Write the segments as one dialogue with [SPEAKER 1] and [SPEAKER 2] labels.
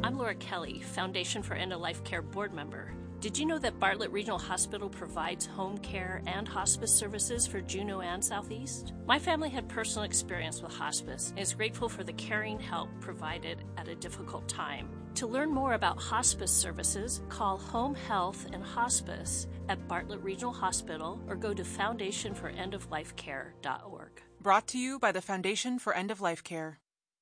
[SPEAKER 1] I'm Laura Kelly, Foundation for End-of-Life Care board member. Did you know that Bartlett Regional Hospital provides home care and hospice services for Juneau and Southeast? My family had personal experience with hospice and is grateful for the caring help provided at a difficult time. To learn more about hospice services, call Home Health and Hospice at Bartlett Regional Hospital or go to foundationforendoflifecare.org.
[SPEAKER 2] Brought to you by the Foundation for End-of-Life Care.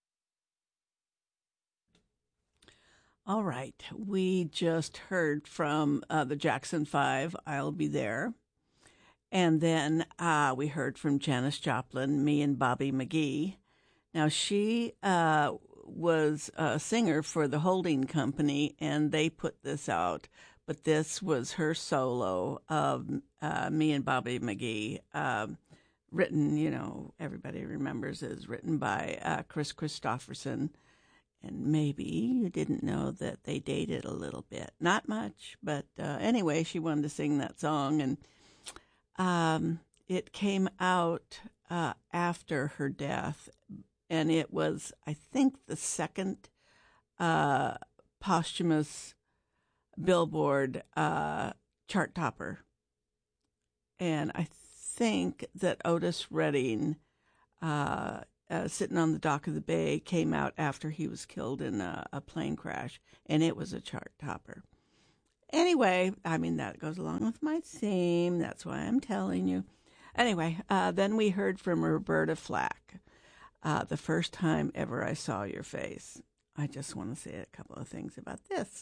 [SPEAKER 3] All right. We just heard from the Jackson 5, I'll Be There. And then we heard from Janis Joplin, Me and Bobby McGee. Now, she was a singer for the holding company, and they put this out. But this was her solo of Me and Bobby McGee, written, everybody remembers, is written by Chris Christopherson. And maybe you didn't know that they dated a little bit. Not much, but anyway, she wanted to sing that song. And it came out after her death. And it was, I think, the second posthumous Billboard chart topper. And I think that Otis Redding, sitting on the dock of the bay, came out after he was killed in a plane crash, and it was a chart topper. Anyway, that goes along with my theme. That's why I'm telling you. Anyway, then we heard from Roberta Flack, The First Time Ever I Saw Your Face. I just want to say a couple of things about this.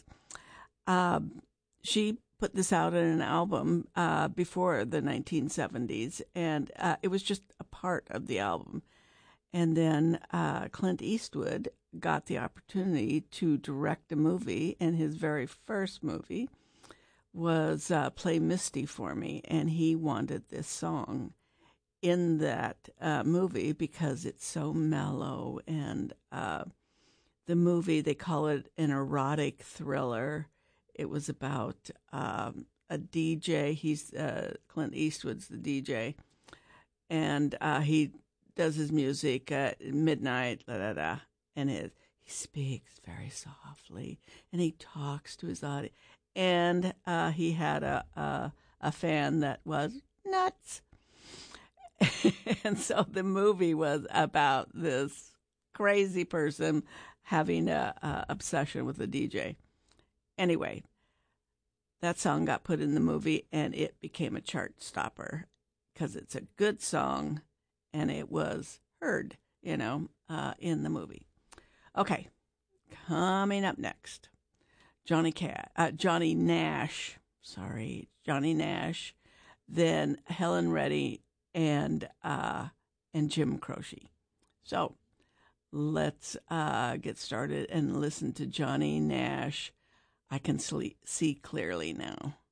[SPEAKER 3] She put this out in an album before the 1970s, and it was just a part of the album. And then Clint Eastwood got the opportunity to direct a movie, and his very first movie was Play Misty for Me, and he wanted this song in that movie because it's so mellow, and the movie, they call it an erotic thriller. It was about a DJ. He's Clint Eastwood's the DJ, and he does his music at midnight, and he speaks very softly, and he talks to his audience. And he had a fan that was nuts. And so the movie was about this crazy person having a obsession with a DJ. Anyway, that song got put in the movie, and it became a chart stopper because it's a good song. And it was heard, in the movie. Okay, coming up next, Johnny Nash, then Helen Reddy and Jim Croce. So let's get started and listen to Johnny Nash. I Can See Clearly Now.